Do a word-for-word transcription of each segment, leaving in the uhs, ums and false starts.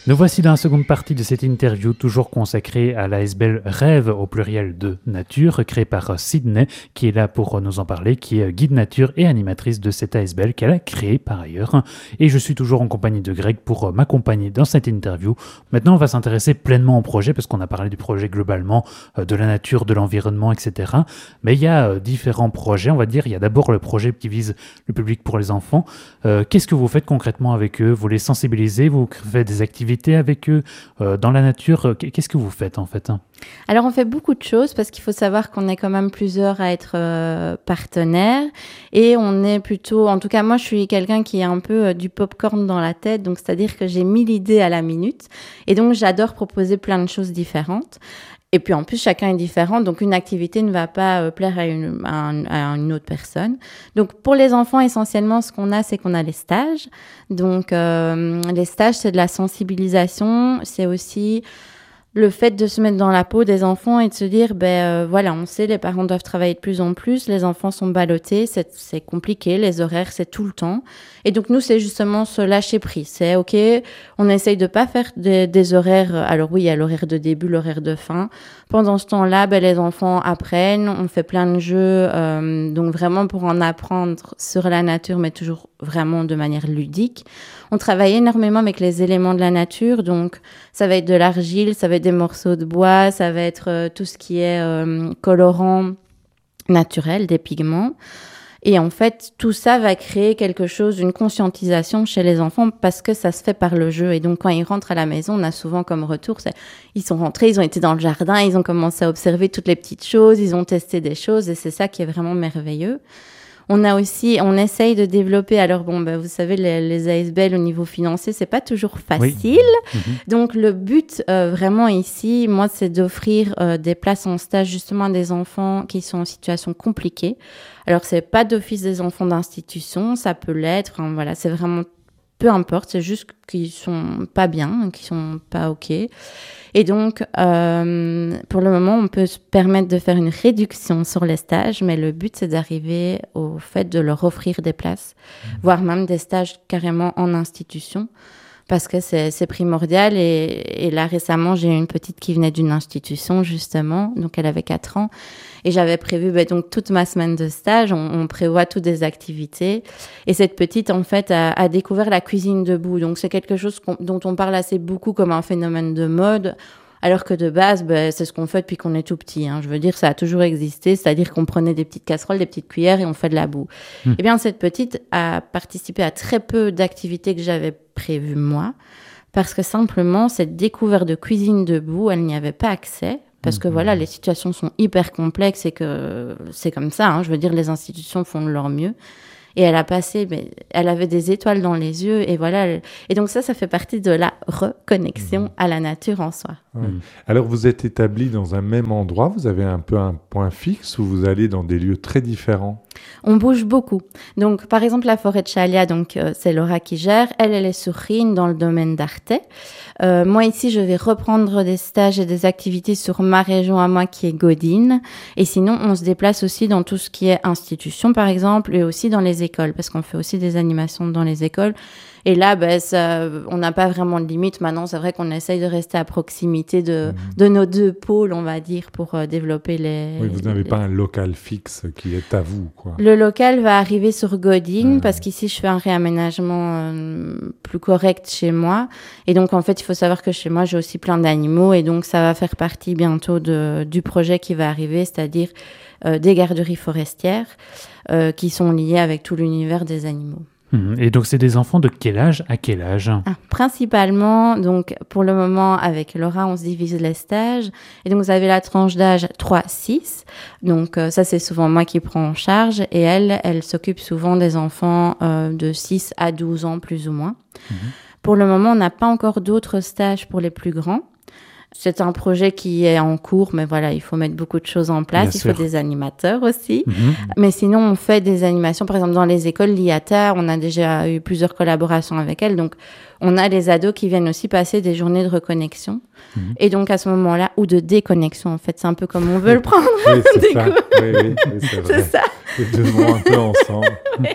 Nous voici dans la seconde partie de cette interview, toujours consacrée à l'A S B L Rêve au pluriel de nature, créée par Sydney, qui est là pour nous en parler, qui est guide nature et animatrice de cette A S B L qu'elle a créée par ailleurs. Et je suis toujours en compagnie de Greg pour m'accompagner dans cette interview. Maintenant, on va s'intéresser pleinement au projet, parce qu'on a parlé du projet globalement, de la nature, de l'environnement, et cetera. Mais il y a différents projets, on va dire. Il y a d'abord le projet qui vise le public pour les enfants. Euh, qu'est-ce que vous faites concrètement avec eux? Vous les sensibilisez? Vous faites des activités avec eux euh, dans la nature? Qu'est-ce que vous faites en fait? Alors on fait beaucoup de choses parce qu'il faut savoir qu'on est quand même plusieurs à être euh, partenaires et on est plutôt, en tout cas moi je suis quelqu'un qui a un peu euh, du popcorn dans la tête, donc c'est-à-dire que j'ai mille idées à la minute et donc j'adore proposer plein de choses différentes. Et puis en plus, chacun est différent, donc une activité ne va pas euh, plaire à une, à, un, à une autre personne. Donc pour les enfants, essentiellement, ce qu'on a, c'est qu'on a les stages. Donc euh, les stages, c'est de la sensibilisation, c'est aussi le fait de se mettre dans la peau des enfants et de se dire, ben euh, voilà, on sait, les parents doivent travailler de plus en plus, les enfants sont ballottés, c'est, c'est compliqué, les horaires, c'est tout le temps. Et donc nous, c'est justement se lâcher prise. C'est ok, on essaye de pas faire des, des horaires. Alors oui, il y a l'horaire de début, l'horaire de fin. Pendant ce temps-là, ben, les enfants apprennent, on fait plein de jeux, euh, donc vraiment pour en apprendre sur la nature, mais toujours vraiment de manière ludique. On travaille énormément avec les éléments de la nature, donc ça va être de l'argile, ça va être des morceaux de bois, ça va être euh, tout ce qui est euh, colorant naturel, des pigments. Et en fait, tout ça va créer quelque chose, une conscientisation chez les enfants parce que ça se fait par le jeu. Et donc, quand ils rentrent à la maison, on a souvent comme retour, c'est, ils sont rentrés, ils ont été dans le jardin, ils ont commencé à observer toutes les petites choses, ils ont testé des choses et c'est ça qui est vraiment merveilleux. On a aussi, on essaye de développer. Alors bon, ben, vous savez, les, les A S B L au niveau financier, c'est pas toujours facile. Oui. Mm-hmm. Donc le but euh, vraiment ici, moi, c'est d'offrir euh, des places en stage justement à des enfants qui sont en situation compliquée. Alors c'est pas d'office des enfants d'institution, ça peut l'être. Enfin, voilà, c'est vraiment peu importe. C'est juste qu'ils sont pas bien, qu'ils sont pas ok. Et donc, euh, pour le moment, on peut se permettre de faire une réduction sur les stages, mais le but, c'est d'arriver au fait de leur offrir des places, mmh. voire même des stages carrément en institution, parce que c'est, c'est primordial. Et, et là, récemment, j'ai eu une petite qui venait d'une institution, justement, donc elle avait quatre ans, et j'avais prévu ben, donc toute ma semaine de stage, on, on prévoit toutes des activités, et cette petite, en fait, a, a découvert la cuisine debout, donc c'est quelque chose dont on parle assez beaucoup comme un phénomène de mode, alors que de base, ben, c'est ce qu'on fait depuis qu'on est tout petit. Hein. Je veux dire, ça a toujours existé, c'est-à-dire qu'on prenait des petites casseroles, des petites cuillères et on fait de la boue. Mmh. Eh bien, cette petite a participé à très peu d'activités que j'avais prévues moi, parce que simplement, cette découverte de cuisine debout, elle n'y avait pas accès. Parce que voilà, les situations sont hyper complexes et que c'est comme ça. Hein, je veux dire, les institutions font de leur mieux. Et elle a passé, mais elle avait des étoiles dans les yeux. Et voilà. Elle... Et donc ça, ça fait partie de la reconnexion mmh. à la nature en soi. Ouais. Mmh. Alors, vous êtes établis dans un même endroit. Vous avez un peu un point fixe ou vous allez dans des lieux très différents? On bouge beaucoup. Donc, par exemple, la forêt de Chalia, donc, euh, c'est Laura qui gère. Elle, elle est sur Rhine, dans le domaine d'Arte. Euh, moi, ici, je vais reprendre des stages et des activités sur ma région à moi, qui est Godine. Et sinon, on se déplace aussi dans tout ce qui est institution, par exemple, et aussi dans les écoles, parce qu'on fait aussi des animations dans les écoles. Et là, ben, ça, on n'a pas vraiment de limite. Maintenant, c'est vrai qu'on essaye de rester à proximité de, mmh. de nos deux pôles, on va dire, pour euh, développer les... Oui, vous n'avez les... pas un local fixe qui est à vous, quoi. Le local va arriver sur Godine, ah. parce qu'ici, je fais un réaménagement euh, plus correct chez moi. Et donc, en fait, il faut savoir que chez moi, j'ai aussi plein d'animaux. Et donc, ça va faire partie bientôt de, du projet qui va arriver, c'est-à-dire euh, des garderies forestières euh, qui sont liées avec tout l'univers des animaux. Et donc, c'est des enfants de quel âge à quel âge? ah, Principalement, donc, pour le moment, avec Laura, on se divise les stages. Et donc, vous avez la tranche d'âge trois six. Donc, euh, ça, c'est souvent moi qui prends en charge. Et elle, elle s'occupe souvent des enfants euh, de six à douze ans, plus ou moins. Mmh. Pour le moment, on n'a pas encore d'autres stages pour les plus grands. C'est un projet qui est en cours, mais voilà, il faut mettre beaucoup de choses en place. Bien il sûr. faut des animateurs aussi. Mhm. Mais sinon, on fait des animations. Par exemple, dans les écoles, l'I A T A, on a déjà eu plusieurs collaborations avec elle. Donc, on a les ados qui viennent aussi passer des journées de reconnexion. Mhm. Et donc, à ce moment-là, ou de déconnexion, en fait, c'est un peu comme on veut le prendre. Oui, c'est Du ça. coup. Oui, oui, oui, c'est vrai. C'est ça. Les deux vont un peu ensemble.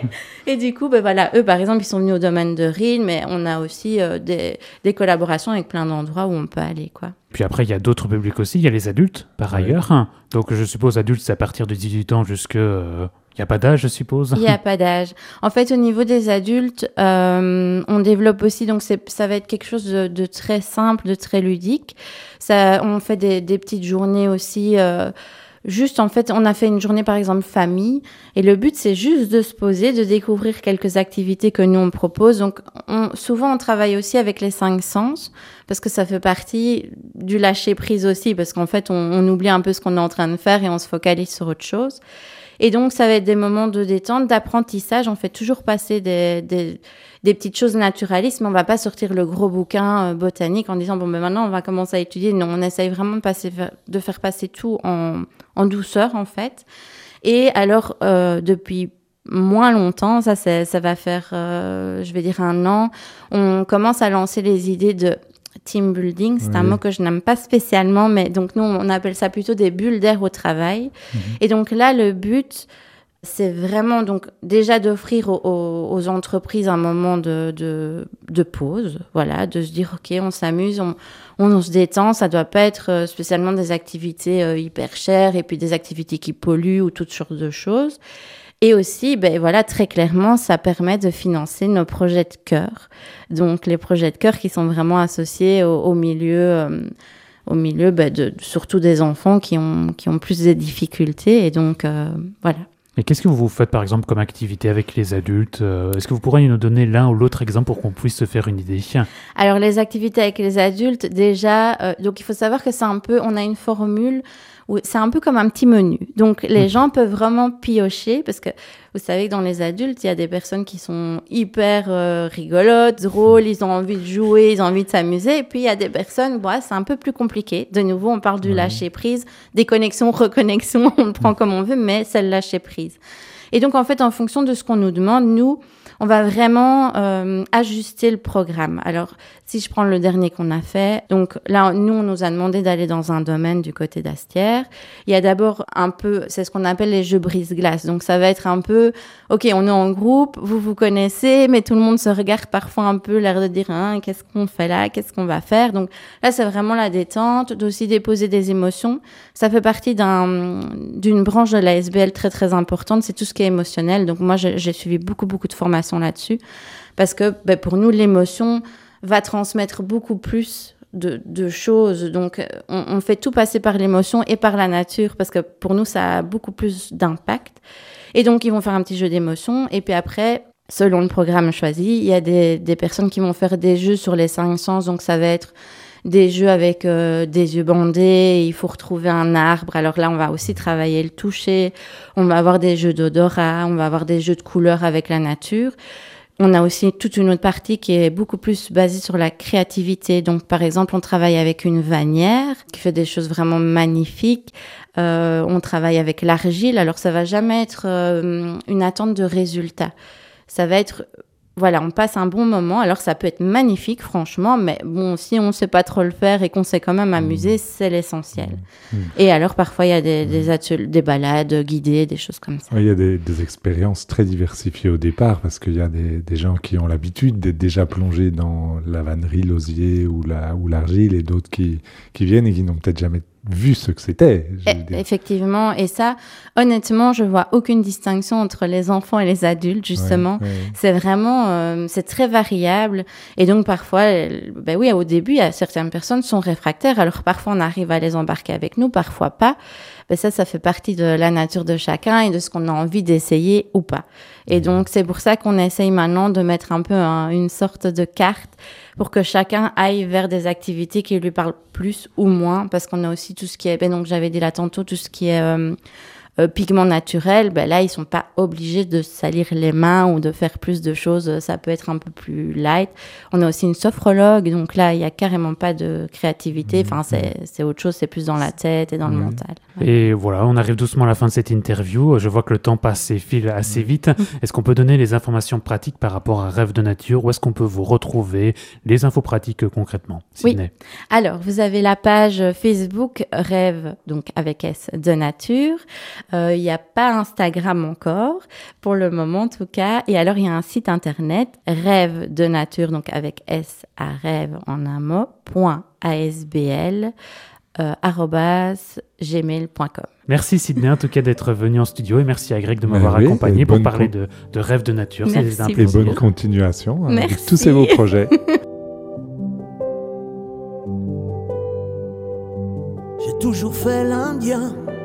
Et du coup, ben voilà, eux, par exemple, ils sont venus au domaine de Rennes, mais on a aussi euh, des, des collaborations avec plein d'endroits où on peut aller, quoi. Puis après, il y a d'autres publics aussi. Il y a les adultes, par Ouais. ailleurs. Donc, je suppose adultes, c'est à partir de dix-huit ans jusque... euh, Il n'y a pas d'âge, je suppose. Il n'y a pas d'âge. En fait, au niveau des adultes, euh, on développe aussi, donc c'est, ça va être quelque chose de, de très simple, de très ludique. Ça, on fait des, des petites journées aussi. Euh, juste, en fait, on a fait une journée, par exemple, famille. Et le but, c'est juste de se poser, de découvrir quelques activités que nous, on propose. Donc, on, souvent, on travaille aussi avec les cinq sens, parce que ça fait partie du lâcher-prise aussi, parce qu'en fait, on, on oublie un peu ce qu'on est en train de faire et on se focalise sur autre chose. Et donc, ça va être des moments de détente, d'apprentissage. On fait toujours passer des, des, des petites choses naturalistes, mais on va pas sortir le gros bouquin euh, botanique en disant, bon, ben maintenant, on va commencer à étudier. Non, on essaye vraiment de, passer, de faire passer tout en, en douceur, en fait. Et alors, euh, depuis moins longtemps, ça, c'est, ça va faire, euh, je vais dire, un an, on commence à lancer les idées de team building. C'est Oui. un mot que je n'aime pas spécialement, mais donc nous, on appelle ça plutôt des bulles d'air au travail. Mhm. Et donc là, le but, c'est vraiment donc déjà d'offrir aux, aux, aux entreprises un moment de, de, de pause, voilà, de se dire, OK, on s'amuse, on, on, on se détend, ça doit pas être spécialement des activités euh, hyper chères et puis des activités qui polluent ou toutes sortes de choses. Et aussi, ben voilà, très clairement, ça permet de financer nos projets de cœur. Donc, les projets de cœur qui sont vraiment associés au, au milieu, euh, au milieu, ben de, surtout des enfants qui ont, qui ont plus de difficultés. Et donc, euh, voilà. Et qu'est-ce que vous faites, par exemple, comme activité avec les adultes? Euh, Est-ce que vous pourriez nous donner l'un ou l'autre exemple pour qu'on puisse se faire une idée? Alors, les activités avec les adultes, déjà, euh, donc il faut savoir que c'est un peu, on a une formule où c'est un peu comme un petit menu. Donc, les Mmh. gens peuvent vraiment piocher parce que vous savez que dans les adultes, il y a des personnes qui sont hyper euh, rigolotes, drôles, ils ont envie de jouer, ils ont envie de s'amuser. Et puis, il y a des personnes, ouais, c'est un peu plus compliqué. De nouveau, on parle du Ouais. lâcher-prise, déconnexion, reconnexion, on le prend comme on veut, mais c'est le lâcher-prise. Et donc, en fait, en fonction de ce qu'on nous demande, nous, on va vraiment euh, ajuster le programme. Alors, si je prends le dernier qu'on a fait, donc là, nous, on nous a demandé d'aller dans un domaine du côté d'Astières. Il y a d'abord un peu, c'est ce qu'on appelle les jeux brise-glace. Donc, ça va être un peu, OK, on est en groupe, vous vous connaissez, mais tout le monde se regarde parfois un peu, l'air de dire, hein, qu'est-ce qu'on fait là, qu'est-ce qu'on va faire. Donc, là, c'est vraiment la détente, d'aussi déposer des émotions. Ça fait partie d'un, d'une branche de l'A S B L très, très importante. C'est tout ce qui est émotionnel. Donc, moi, j'ai, j'ai suivi beaucoup, beaucoup de formations là-dessus. Parce que, ben, pour nous, l'émotion va transmettre beaucoup plus de, de choses. Donc, on, on fait tout passer par l'émotion et par la nature, parce que pour nous, ça a beaucoup plus d'impact. Et donc, ils vont faire un petit jeu d'émotion. Et puis après, selon le programme choisi, il y a des, des personnes qui vont faire des jeux sur les cinq sens. Donc, ça va être des jeux avec euh, des yeux bandés. Il faut retrouver un arbre. Alors là, on va aussi travailler le toucher. On va avoir des jeux d'odorat. On va avoir des jeux de couleurs avec la nature. On a aussi toute une autre partie qui est beaucoup plus basée sur la créativité. Donc, par exemple, on travaille avec une vannière qui fait des choses vraiment magnifiques. Euh, on travaille avec l'argile. Alors, ça va jamais être euh, une attente de résultat. Ça va être, voilà, on passe un bon moment. Alors, ça peut être magnifique, franchement, mais bon, si on ne sait pas trop le faire et qu'on sait quand même amuser, mmh. c'est l'essentiel. Mmh. Et alors, parfois, il y a des, des, ateliers, des balades guidées, des choses comme ça. Il y a des, des expériences très diversifiées au départ, parce qu'il y a des, des gens qui ont l'habitude d'être déjà plongés dans la vannerie, l'osier ou, la, ou l'argile, et d'autres qui, qui viennent et qui n'ont peut-être jamais vu ce que c'était. Et, effectivement, et ça, honnêtement, je vois aucune distinction entre les enfants et les adultes, justement. Ouais, ouais. C'est vraiment, euh, c'est très variable. Et donc, parfois, ben oui, au début, il y a certaines personnes qui sont réfractaires. Alors, parfois, on arrive à les embarquer avec nous, parfois pas. Ben ça, ça fait partie de la nature de chacun et de ce qu'on a envie d'essayer ou pas. Et donc, c'est pour ça qu'on essaye maintenant de mettre un peu un, une sorte de carte pour que chacun aille vers des activités qui lui parlent plus ou moins, parce qu'on a aussi tout ce qui est, ben donc j'avais dit là tantôt, tout ce qui est euh, euh, pigments naturels, ben là, ils sont pas obligés de salir les mains ou de faire plus de choses. Ça peut être un peu plus light. On a aussi une sophrologue, donc là, il y a carrément pas de créativité. Enfin, c'est, c'est autre chose, c'est plus dans la tête et dans Oui. le mental. Ouais. Et voilà, on arrive doucement à la fin de cette interview. Je vois que le temps passe et file assez vite. Est-ce qu'on peut donner les informations pratiques par rapport à Rêve de Nature? Où est-ce qu'on peut vous retrouver? Les infos pratiques euh, concrètement, Sydney. Oui. Alors, vous avez la page Facebook Rêve, donc avec S, de Nature. Euh, Il n'y a pas Instagram encore, pour le moment en tout cas. Et alors, il y a un site internet, Rêve de Nature, donc avec S à rêve en un mot, point asbl, euh, arobase gmail point com. Merci Sydney en tout cas d'être venu en studio et merci à Greg de Ben m'avoir oui, accompagné et pour bonne parler con- de, de Rêve de Nature. Merci C'était un Et plaisir. bonne continuation avec Merci. tous ces beaux projets. J'ai toujours fait l'Indien